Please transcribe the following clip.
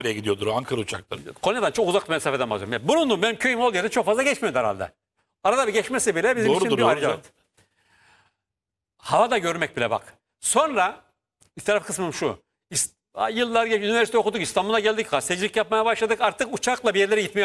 Nereye gidiyordur o Ankara uçakları? Konya'dan çok uzak mesafeden bahsediyorum. Yani bulundum, benim köyüm olduğu yerde çok fazla geçmiyordu herhalde. Arada bir geçmesi bile bizim için bir ayrıcalık. Havada görmek bile bak. Sonra bir taraf kısmım şu. Yıllar geçti, üniversite okuduk, İstanbul'a geldik, gazetecilik yapmaya başladık. Artık uçakla bir yerlere gitmeye